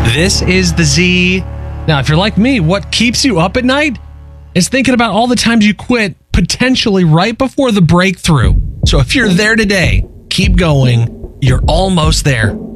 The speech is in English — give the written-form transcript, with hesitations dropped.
This is the Z. Now, if you're like me, what keeps you up at night is thinking about all the times you quit potentially right before the breakthrough. So if you're there today, keep going. You're almost there.